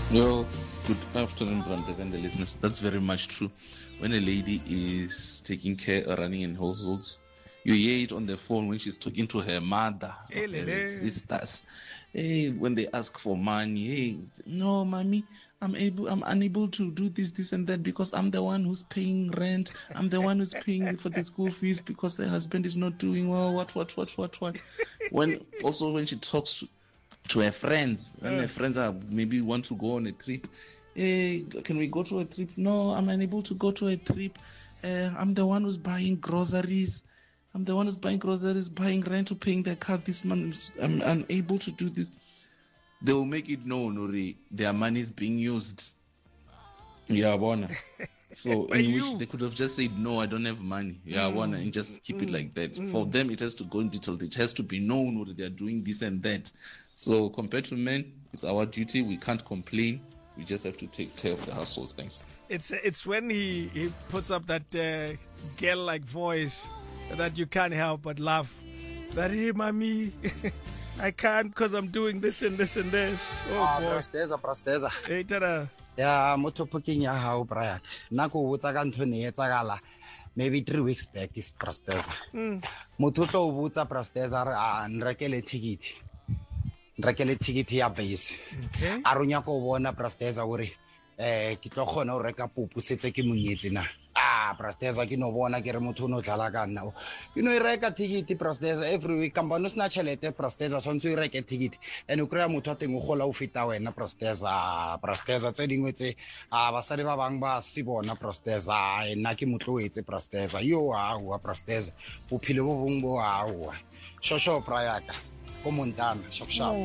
Well, good afternoon, Brandon and the listeners. That's very much true. When a lady is taking care or running in households, you hear it on the phone when she's talking to her mother, or her sisters. Hey, when they ask for money, hey, no, mommy, I'm unable to do this, and that because I'm the one who's paying rent. I'm the one who's paying for the school fees because the husband is not doing well. What? When she talks to her friends, when her friends are maybe want to go on a trip, hey, can we go to a trip? No, I'm unable to go to a trip. I'm the one who's buying groceries. Buying rent, to paying the car this month. I'm unable to do this. They will make it known, Nuri, their money is being used. Yeah, Bona. So in which they could have just said, no, I don't have money. Yeah, Bona, and just keep it like that. For them, it has to go in detail. It has to be known that they're doing this and that. So compared to men, it's our duty. We can't complain. We just have to take care of the household. Thanks. It's when he puts up that girl-like voice that you can't help but laugh. That, hey, mommy, I can't because I'm doing this and this and this. Oh, boy. Prasteza. Hey, tada. Yeah, mo topiking ya hao Brian. Nako botsa ka ntho ne etsagala maybe 3 weeks back is Prasteza. Motho tlo botsa Prasteza a nrekele ticket ya base. Okay. A runya ko bona Prasteza hore ke tlo khona ho reka pupu setse ke monyetsi na. Prasteza ke no bona ke re motho no tlala ka nna. Ke no reka ticket Prasteza every week kambano sna chelete Prasteza sontswe o reke ticket and o kreya motho a teng o gola o feta wena Prasteza tse dingwe tse basadi ba bang ba se bona Prasteza nna ke motloetse Prasteza yo a Prasteza bophelo bo bong bo a shosho prayaka ko Montana shop.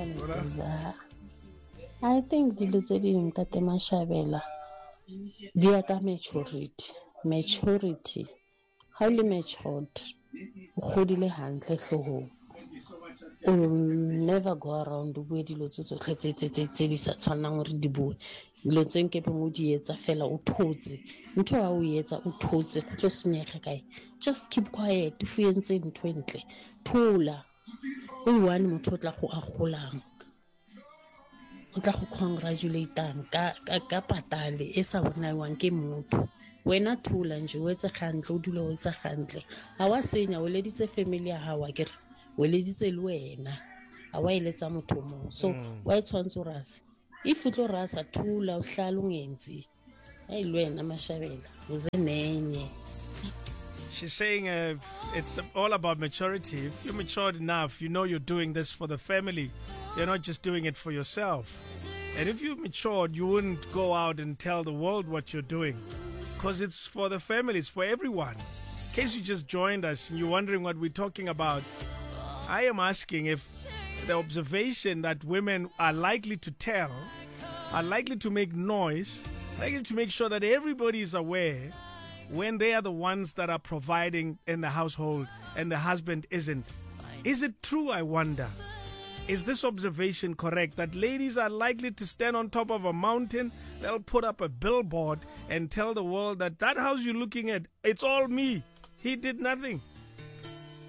I think dilo tse dingwe tate Mashabela di ya ka maturity ha o le matured o godile hantle hlogong o never go around o bue dilo tsotlhe tse di sa tshwanang gore di bue dilo tse nke mo di etsa fela o thotse ntho ya o etsa o thotse go tlo senyega kae just keep quiet o fientse ntho entle thola o one motho o tla go agolang o tla go congratulateang ka patale e sa bonaiwang ke motho wena thula nje o etse gantle o dula o etsa gantle ha wa senya o leditse family ya hawa ke o leditse le wena ha wa eletsa motho mo so wa itshwantse rasa if utlo rasa thula o hlala ungenzi hey lwena Mashabela uze nenye. She's saying it's all about maturity. If you're matured enough, you know you're doing this for the family. You're not just doing it for yourself. And if you're matured, you wouldn't go out and tell the world what you're doing. Because it's for the family, it's for everyone. In case you just joined us and you're wondering what we're talking about, I am asking if the observation that women are likely to tell, are likely to make noise, likely to make sure that everybody is aware when they are the ones that are providing in the household and the husband isn't. Is it true, I wonder? Is this observation correct, that ladies are likely to stand on top of a mountain, they'll put up a billboard and tell the world that house you're looking at, it's all me, he did nothing?